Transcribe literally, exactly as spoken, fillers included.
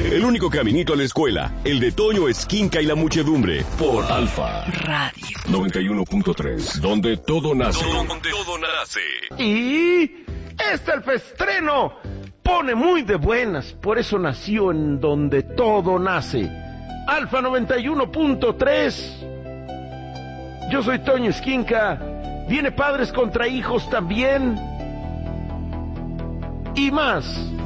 El único caminito a la escuela, el de Toño Esquinca y la muchedumbre, por Alfa Radio noventa y uno punto tres, donde todo nace. Donde todo nace. Y este el festreno pone muy de buenas, por eso nació en donde todo nace. Alfa noventa y uno punto tres. Yo soy Toño Esquinca. Viene Padres contra Hijos también. Y más.